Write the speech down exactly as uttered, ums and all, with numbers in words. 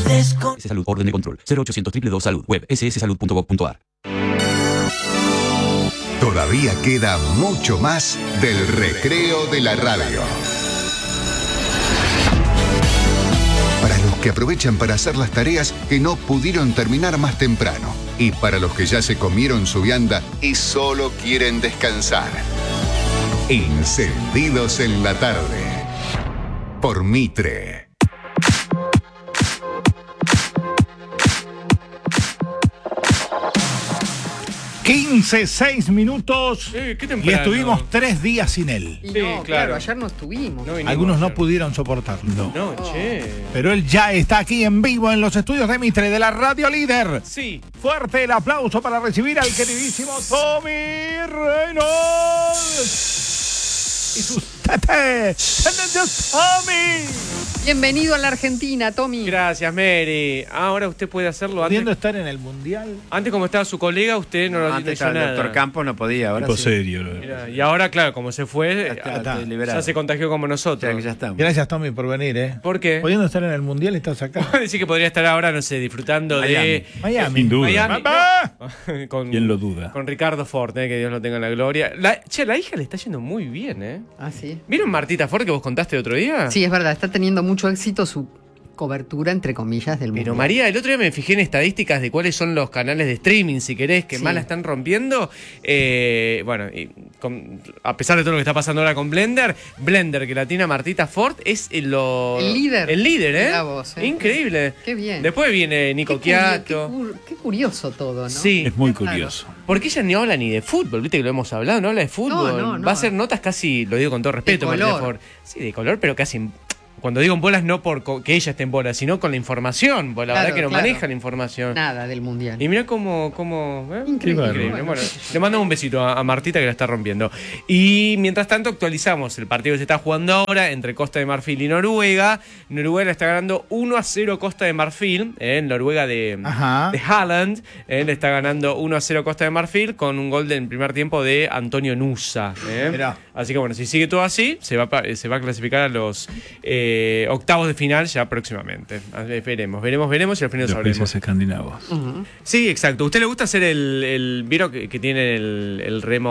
quedes con... S S Salud, orden de control. cero ochocientos, dos dos dos, salud. Web, ese ese salud punto gov punto ar. Todavía queda mucho más del recreo de la radio. Para los que aprovechan para hacer las tareas que no pudieron terminar más temprano. Y para los que ya se comieron su vianda y solo quieren descansar. Encendidos en la tarde. Por Mitre. quince, seis minutos Eh, qué y temprano. estuvimos tres días sin él. Y Sí, no, claro. claro, ayer no estuvimos. No vinimos Algunos no ayer. pudieron soportarlo. No, che. Pero él ya está aquí en vivo en los estudios de Mitre de la Radio Líder. Sí. Fuerte el aplauso para recibir al queridísimo Tommy Reynolds. Y sus tetes. Tommy. Bienvenido a la Argentina, Tommy. Gracias, Mary. Ahora usted puede hacerlo. Pudiendo Antes, estar en el Mundial. antes como estaba su colega, usted no lo Antes hizo estaba el nada. doctor Campos, no podía, ahora Tipo sí. serio. Mirá, y ahora, claro, como se fue, Ya está, ya, está liberado. se contagió como O nosotros. sea que ya estamos. Gracias, Tommy, por venir, ¿eh? ¿Por qué? Pudiendo estar en el Mundial, estás acá. Decir que podría estar ahora, no sé, disfrutando de Miami. Sin duda. Miami. ¡Papá! No. con, ¿Quién lo duda? Con Ricardo Ford, eh, que Dios lo tenga en la gloria. La, che, la hija le está yendo muy bien, ¿eh? Ah, sí. ¿Vieron Martita Ford que vos contaste el otro día? Sí, es verdad, está teniendo mucho éxito su cobertura, entre comillas, del mundo. Pero María, el otro día me fijé en estadísticas de cuáles son los canales de streaming, si querés, que Sí. más la están rompiendo. Eh, bueno, y con- a pesar de todo lo que está pasando ahora con Blender, Blender, que la tiene a Martita Ford, es el, lo- El líder. El líder, ¿eh? Mirá vos, ¿eh? Increíble. Qué bien. Después viene Nico Qué, curio- qué Quiato. cur- qué curioso todo, ¿no? Sí. Es muy Qué raro. curioso. Porque ella ni habla ni de fútbol, viste que lo hemos hablado, no habla de fútbol. No, no, no. Va a hacer notas casi, lo digo con todo respeto, De Martita color. Ford. Sí, de color, pero casi. Cuando digo en bolas, no por co- que ella esté en bolas, sino con la información. Porque la Claro, verdad que no claro. maneja la información. Nada del mundial. Y mira cómo. cómo ¿eh? Increíble. Increíble. Bueno, Bueno, le mando un besito a, a Martita que la está rompiendo. Y mientras tanto, actualizamos el partido que se está jugando ahora entre Costa de Marfil y Noruega. Noruega le está ganando uno a cero Costa de Marfil. Eh, Noruega de, Ajá. de Haaland. Eh, le está ganando uno a cero Costa de Marfil con un gol del primer tiempo de Antonio Nusa. Eh. Mirá. Así que bueno, si sigue todo así, se va, pa- se va a clasificar a los eh, octavos de final ya próximamente. A ver, Veremos, veremos, veremos y al final Los sabremos. países escandinavos. Ujú. Sí, exacto. ¿Usted le gusta hacer el, el vieron que, que tiene el, el remo